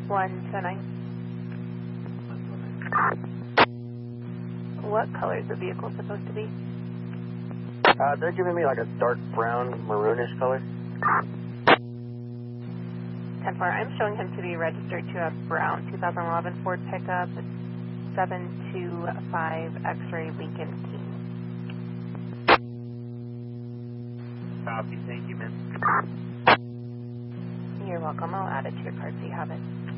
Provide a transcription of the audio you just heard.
129. What color is the vehicle supposed to be? They're giving me like a dark brown, maroonish color. 10-4, I'm showing him to be registered to a brown 2011 Ford pickup, 725 X-ray Lincoln King. Copy, thank you, man. You're welcome. I'll add it to your card so you have it.